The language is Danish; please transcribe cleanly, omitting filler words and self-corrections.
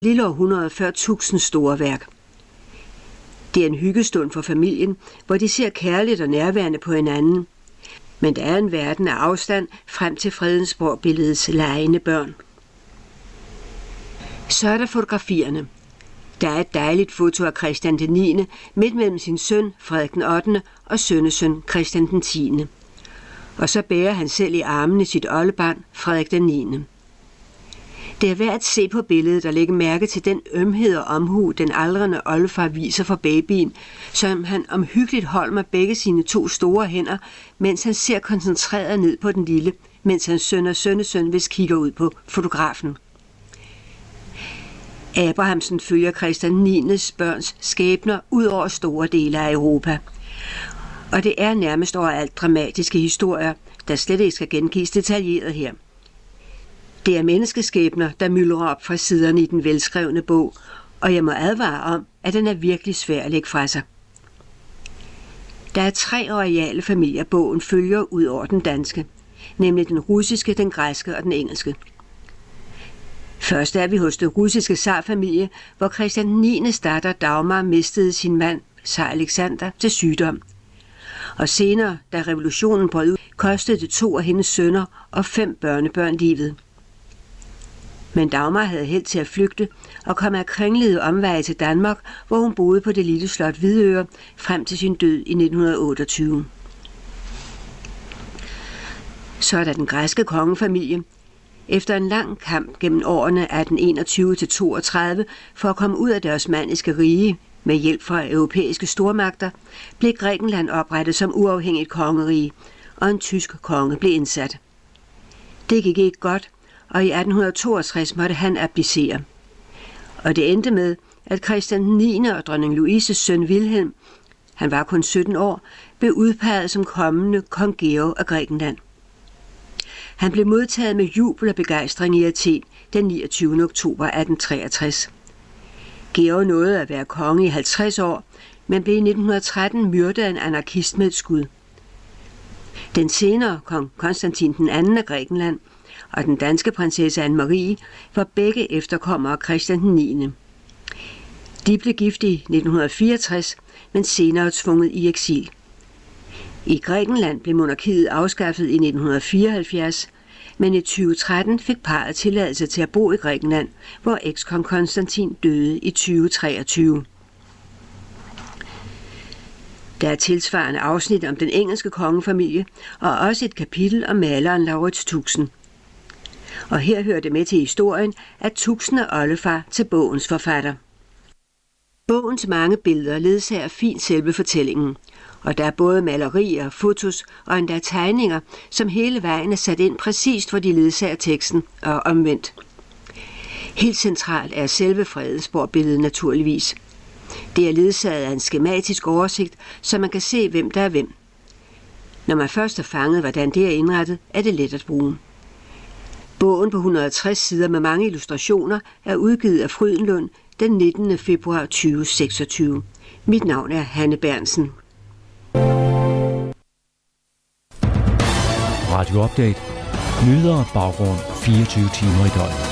lille århundrede før Tuxens store værk. Det er en hyggestund for familien, hvor de ser kærligt og nærværende på hinanden. Men der er en verden af afstand frem til Fredensborg-billedets legende børn. Så er der fotografierne. Der er et dejligt foto af Christian den 9. midt mellem sin søn Frederik den 8. og sønnesøn Christian den 10. Og så bærer han selv i armene sit oldebarn Frederik den 9. Det er værd at se på billedet og lægge mærke til den ømhed og omhu, den aldrende oldefar viser for babyen, som han omhyggeligt holder med begge sine 2 store hænder, mens han ser koncentreret ned på den lille, mens hans søn og sønnesøn vist kigger ud på fotografen. Abrahamsen følger Christian 9. børns skæbner ud over store dele af Europa. Og det er nærmest overalt dramatiske historier, der slet ikke skal gengives detaljeret her. Det er menneskeskæbner, der myldrer op fra siderne i den velskrevne bog, og jeg må advare om, at den er virkelig svær at lægge fra sig. Der er 3 royale familier, bogen følger ud over den danske, nemlig den russiske, den græske og den engelske. Først er vi hos den russiske zarfamilie, hvor Christian 9. datter Dagmar mistede sin mand, zar Alexander, til sygdom. Og senere, da revolutionen brød ud, kostede det 2 af hendes sønner og 5 børnebørn livet. Men Dagmar havde held til at flygte og kom af kringlede omveje til Danmark, hvor hun boede på det lille slot Hvidøre frem til sin død i 1928. Så er der den græske kongefamilie. Efter en lang kamp gennem årene 1821-32 for at komme ud af det osmanniske rige med hjælp fra europæiske stormagter, blev Grækenland oprettet som uafhængigt kongerige, og en tysk konge blev indsat. Det gik ikke godt, og i 1862 måtte han abdicere. Og det endte med, at Christian 9. og dronning Louises søn Wilhelm, han var kun 17 år, blev udpeget som kommende kong Georg af Grækenland. Han blev modtaget med jubel og begejstring i Athen den 29. oktober 1863. Georg nåede at være konge i 50 år, men blev i 1913 myrdet af en anarkist med et skud. Den senere kong Konstantin den 2. af Grækenland og den danske prinsesse Anne-Marie var begge efterkommere af Christian den 9. De blev gift i 1964, men senere tvunget i eksil. I Grækenland blev monarkiet afskaffet i 1974, men i 2013 fik parret tilladelse til at bo i Grækenland, hvor ekskong Konstantin døde i 2023. Der er tilsvarende afsnit om den engelske kongefamilie, og også et kapitel om maleren Laurits Tuxen. Og her hører det med til historien, at Tuxen er oldefar til bogens forfatter. Bogens mange billeder ledsager fint selve fortællingen, og der er både malerier, fotos og endda tegninger, som hele vejen er sat ind præcist, hvor de ledsager teksten og omvendt. Helt centralt er selve Fredensborg-billedet naturligvis. Det er ledsaget af en skematisk oversigt, så man kan se, hvem der er hvem. Når man først har fanget, hvordan det er indrettet, er det let at bruge. Bogen på 160 sider med mange illustrationer er udgivet af Frydenlund den 19. februar 2026. Mit navn er Hanne Bernsen. Radio Update. Nyheder og baggrund 24 timer i døgnet.